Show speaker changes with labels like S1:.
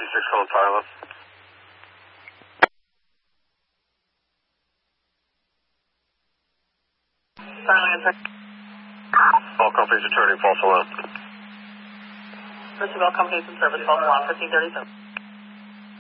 S1: calling Thailand. All companies returning false alarm.
S2: First of all, companies in service, false alarm, 1537.